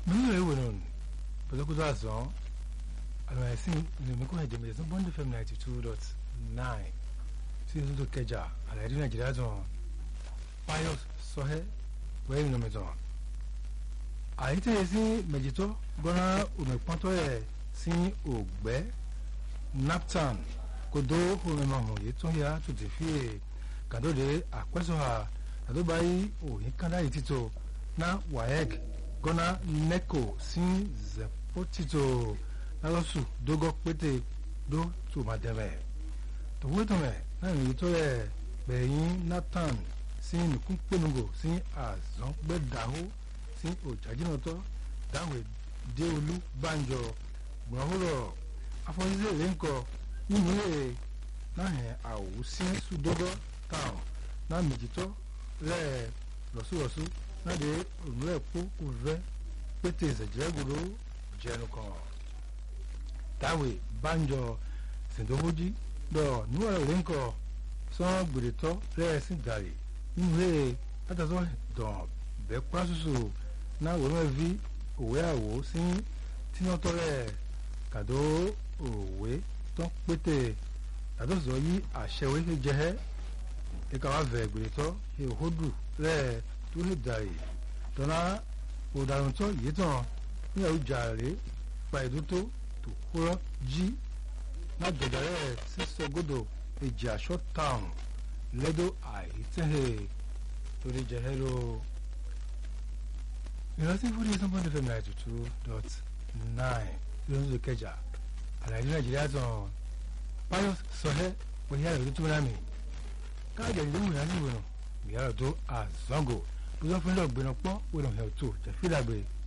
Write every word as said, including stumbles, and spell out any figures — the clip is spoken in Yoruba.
Mimi ewo non. Pelo kuzo azon. Alors ici nous me connaissons de maison Bond F M ninety-two point nine. Si nous to Keja, à la rue Nigeria zone. Pius Sohe, ouais une maison. A été ici medito gona o me ponto e sin ogbe naptan kodo o me maho ye to ya to te fi kado de akweso ha kado bai o hikanda itito na waek gona neko sin zepotito alosu dogo pete do to mademe to weto me na ni to e beyin naptan sin kun penugo sin azon gbe daho sin ojajinoto dawe deolu banjo gbahoro afonise renko nínú na he awu sin sudogo town na mejito le losulosu na de onule po ove pete zejeguro jenu kan dawe banjo sindohoji do nuwa renko so gbereto le sin dari nínú atazo don be kwasusu na wọ́n vi òwe àwò sí tínátọ́rẹ́ kàdó òwe tó pété àdóso yí àṣẹwé jẹ́ ẹ̀ka wà vẹ̀ gbèrètọ́ ìhòdù rẹ̀ tó lè dàrí tọ́nà òdàrúntọ́ yìí tán ní àwùjá rẹ̀ pa ìdútó tó kúrọ́ jí lágbèdàrẹ́ sísọgódò èjì àṣọ táwọn lẹ́dọ̀ àìtẹ́hẹ̀ torí jẹ́ hẹ́rọ. Ìrántí fún ní Bond F M ninety-two point nine lóṣù kẹjà àlàyé Nàìjíríà tán Pius Sohe òyìnbó rẹ̀ tó túnra mi káàdì ìlú ìrìnàjò ìwòrán ìyára tó àzọ́ngò tó sọ fún ilé ọ̀gbìn ọpọ́ òrìnà tó jẹ́ fílàgbé.